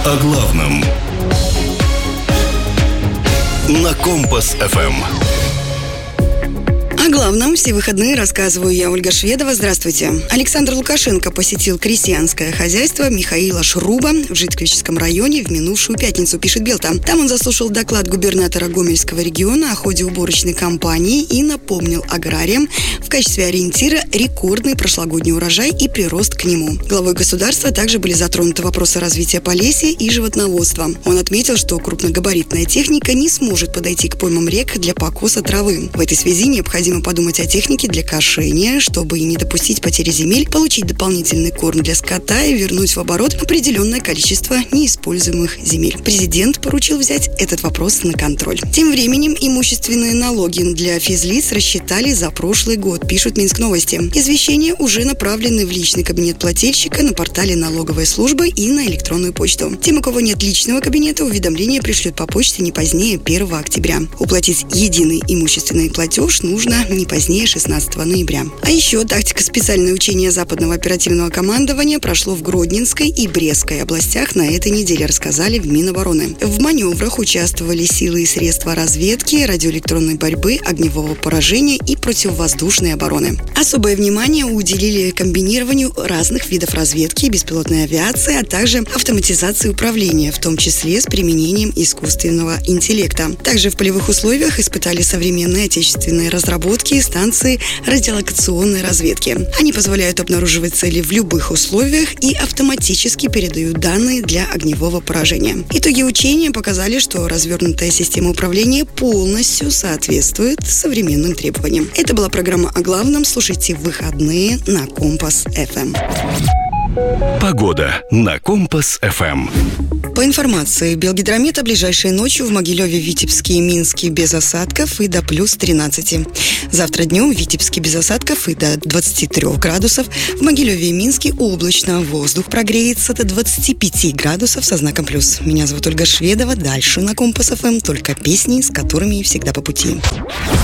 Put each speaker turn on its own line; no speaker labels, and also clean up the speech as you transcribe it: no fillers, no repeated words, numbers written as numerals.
О главном на Компас-ФМ.
О главном все выходные рассказываю я, Ольга Шведова. Здравствуйте. Александр Лукашенко посетил крестьянское хозяйство Михаила Шруба в Житковичском районе в минувшую пятницу, пишет Белта. Там он заслушал доклад губернатора Гомельского региона о ходе уборочной кампании и напомнил аграриям в качестве ориентира рекордный прошлогодний урожай и прирост к нему. Главой государства также были затронуты вопросы развития Полесья и животноводства. Он отметил, что крупногабаритная техника не сможет подойти к поймам рек для покоса травы. В этой связи необходимо подумать о технике для кошения, чтобы не допустить потери земель, получить дополнительный корм для скота и вернуть в оборот определенное количество неиспользуемых земель. Президент поручил взять этот вопрос на контроль. Тем временем имущественные налоги для физлиц рассчитали за прошлый год, пишут Минск-новости. Извещения уже направлены в личный кабинет плательщика на портале налоговой службы и на электронную почту. Тем, у кого нет личного кабинета, уведомления пришлют по почте не позднее 1 октября. Уплатить единый имущественный платеж нужно не позднее 16 ноября. А еще тактика специальное учение Западного оперативного командования прошло в Гродненской и Брестской областях на этой неделе, рассказали в Минобороны. В маневрах участвовали силы и средства разведки, радиоэлектронной борьбы, огневого поражения и противовоздушной обороны. Особое внимание уделили комбинированию разных видов разведки, беспилотной авиации, а также автоматизации управления, в том числе с применением искусственного интеллекта. Также в полевых условиях испытали современные отечественные разработки и станции радиолокационной разведки. Они позволяют обнаруживать цели в любых условиях и автоматически передают данные для огневого поражения. Итоги учения показали, что развернутая система управления полностью соответствует современным требованиям. Это была программа о главном. Слушайте в выходные на Компас-ФМ.
Погода на Компас-ФМ.
По информации Белгидромета, ближайшей ночью в Могилеве, Витебске и Минске без осадков и до плюс 13. Завтра днем в Витебске без осадков и до 23 градусов. В Могилеве и Минске облачно. Воздух прогреется до 25 градусов со знаком плюс. Меня зовут Ольга Шведова. Дальше на Компас-ФМ только песни, с которыми всегда по пути.